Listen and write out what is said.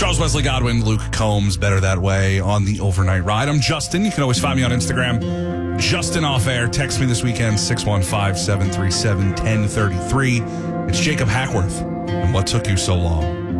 Charles Wesley Godwin, Luke Combs, Better That Way on the Overnight Ride. I'm Justin. You can always find me on Instagram. Justin Off Air. Text me this weekend, 615-737-1033. It's Jacob Hackworth. And what took you so long?